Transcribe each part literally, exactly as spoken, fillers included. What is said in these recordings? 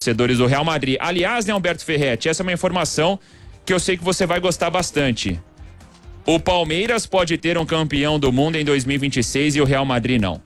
torcedores do Real Madrid. Aliás, né, Humberto Ferretti, essa é uma informação que eu sei que você vai gostar bastante. O Palmeiras pode ter um campeão do mundo em dois mil e vinte e seis e o Real Madrid não.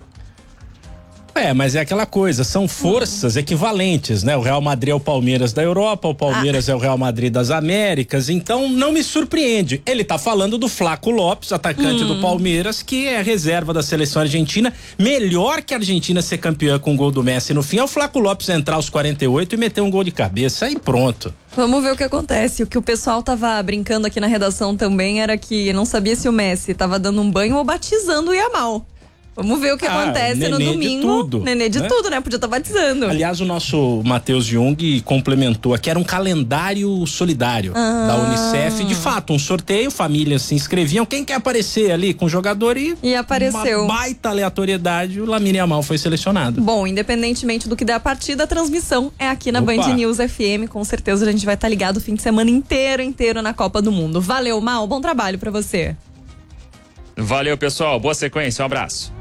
É, mas é aquela coisa, são forças equivalentes, né? O Real Madrid é o Palmeiras da Europa, o Palmeiras ah. é o Real Madrid das Américas, então não me surpreende. Ele tá falando do Flaco Lopes, atacante hum. do Palmeiras, que é reserva da seleção argentina. Melhor que a Argentina ser campeã com o gol do Messi no fim é o Flaco Lopes entrar aos quarenta e oito e meter um gol de cabeça, aí pronto. Vamos ver o que acontece. O que o pessoal tava brincando aqui na redação também era que não sabia se o Messi tava dando um banho ou batizando o Yamal. Vamos ver o que ah, acontece no domingo. De tudo, nenê de né? tudo, né? Podia estar batizando. Aliás, o nosso Matheus Jung complementou aqui, era um calendário solidário ah. da Unicef. De fato, um sorteio, famílias se inscreviam. Quem quer aparecer ali com o jogador e... E apareceu. Uma baita aleatoriedade, o Lamine Yamal foi selecionado. Bom, independentemente do que der a partida, a transmissão é aqui na Opa. Band News F M. Com certeza a gente vai estar ligado o fim de semana inteiro, inteiro na Copa do Mundo. Valeu, Mal. Bom trabalho pra você. Valeu, pessoal. Boa sequência. Um abraço.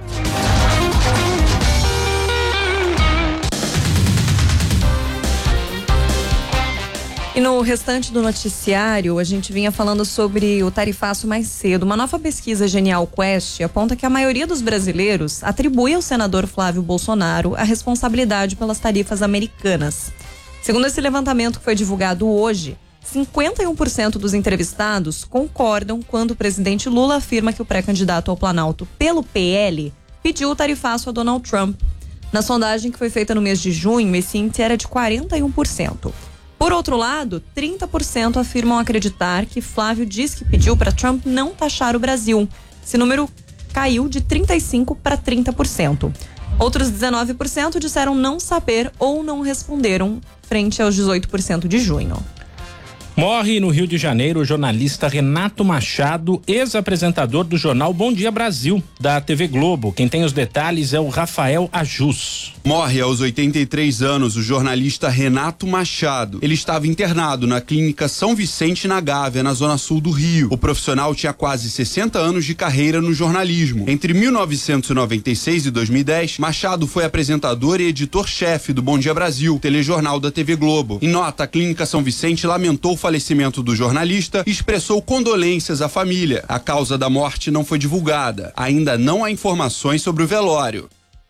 E no restante do noticiário, a gente vinha falando sobre o tarifaço mais cedo. Uma nova pesquisa Genial Quest aponta que a maioria dos brasileiros atribui ao senador Flávio Bolsonaro a responsabilidade pelas tarifas americanas. Segundo esse levantamento que foi divulgado hoje, cinquenta e um por cento dos entrevistados concordam quando o presidente Lula afirma que o pré-candidato ao Planalto pelo P L pediu o tarifaço a Donald Trump. Na sondagem que foi feita no mês de junho, esse índice era de quarenta e um por cento. Por outro lado, trinta por cento afirmam acreditar que Flávio diz que pediu para Trump não taxar o Brasil. Esse número caiu de trinta e cinco por cento para trinta por cento. Outros dezenove por cento disseram não saber ou não responderam, frente aos dezoito por cento de junho. Morre no Rio de Janeiro o jornalista Renato Machado, ex-apresentador do jornal Bom Dia Brasil, da T V Globo. Quem tem os detalhes é o Rafael Ajus. Morre aos oitenta e três anos o jornalista Renato Machado. Ele estava internado na clínica São Vicente, na Gávea, na zona sul do Rio. O profissional tinha quase sessenta anos de carreira no jornalismo. Entre mil novecentos e noventa e seis e dois mil e dez, Machado foi apresentador e editor-chefe do Bom Dia Brasil, telejornal da T V Globo. Em nota, a clínica São Vicente lamentou o falecimento do jornalista e expressou condolências à família. A causa da morte não foi divulgada. Ainda não há informações sobre o velório.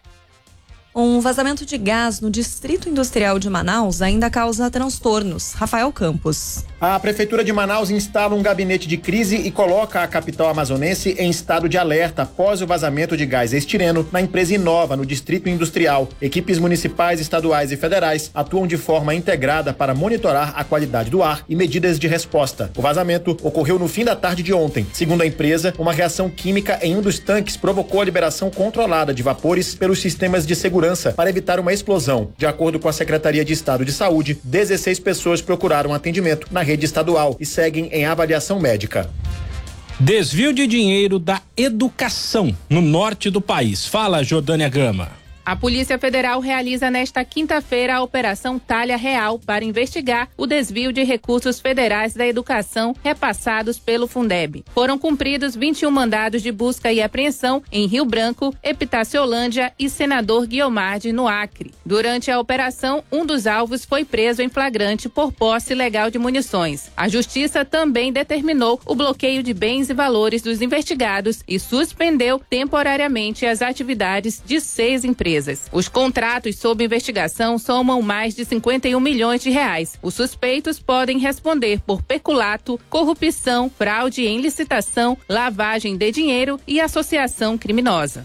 Um vazamento de gás no Distrito Industrial de Manaus ainda causa transtornos. Rafael Campos. A Prefeitura de Manaus instala um gabinete de crise e coloca a capital amazonense em estado de alerta após o vazamento de gás estireno na empresa Inova, no Distrito Industrial. Equipes municipais, estaduais e federais atuam de forma integrada para monitorar a qualidade do ar e medidas de resposta. O vazamento ocorreu no fim da tarde de ontem. Segundo a empresa, uma reação química em um dos tanques provocou a liberação controlada de vapores pelos sistemas de segurança para evitar uma explosão. De acordo com a Secretaria de Estado de Saúde, dezesseis pessoas procuraram atendimento na rede estadual e seguem em avaliação médica. Desvio de dinheiro da educação no norte do país. Fala, Jordânia Gama. A Polícia Federal realiza nesta quinta-feira a Operação Talha Real para investigar o desvio de recursos federais da educação repassados pelo Fundeb. Foram cumpridos vinte e um mandados de busca e apreensão em Rio Branco, Epitaciolândia e Senador Guiomard, no Acre. Durante a operação, um dos alvos foi preso em flagrante por posse ilegal de munições. A Justiça também determinou o bloqueio de bens e valores dos investigados e suspendeu temporariamente as atividades de seis empresas. Os contratos sob investigação somam mais de cinquenta e um milhões de reais. Os suspeitos podem responder por peculato, corrupção, fraude em licitação, lavagem de dinheiro e associação criminosa.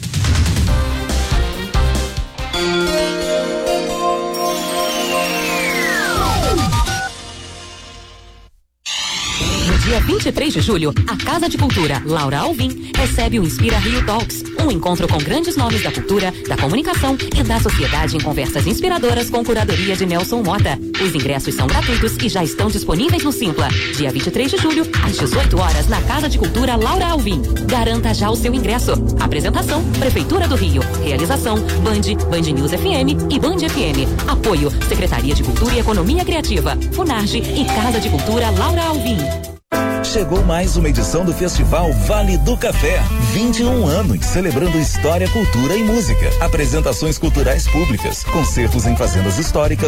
Dia vinte e três de julho, a Casa de Cultura Laura Alvim recebe o Inspira Rio Talks, um encontro com grandes nomes da cultura, da comunicação e da sociedade em conversas inspiradoras com curadoria de Nelson Mota. Os ingressos são gratuitos e já estão disponíveis no Simpla. Dia vinte e três de julho, às dezoito horas, na Casa de Cultura Laura Alvim. Garanta já o seu ingresso. Apresentação, Prefeitura do Rio. Realização, Band, Band News F M e Band F M. Apoio, Secretaria de Cultura e Economia Criativa, Funarge e Casa de Cultura Laura Alvim. Chegou mais uma edição do Festival Vale do Café. vinte e um anos, celebrando história, cultura e música. Apresentações culturais públicas, concertos em fazendas históricas,